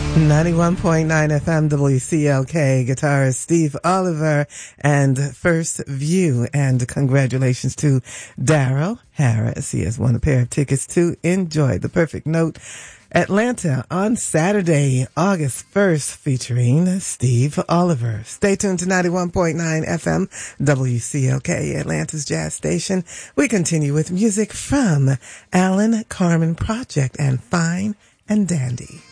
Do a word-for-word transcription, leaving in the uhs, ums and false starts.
ninety-one point nine F M W C L K, guitarist Steve Oliver, and First View. And congratulations to Daryl Harris. He has won a pair of tickets to Enjoy the Perfect Note Atlanta on Saturday, August first, featuring Steve Oliver. Stay tuned to ninety-one point nine F M W C L K, Atlanta's jazz station. We continue with music from Alan Carmen Project and Fine and Dandy.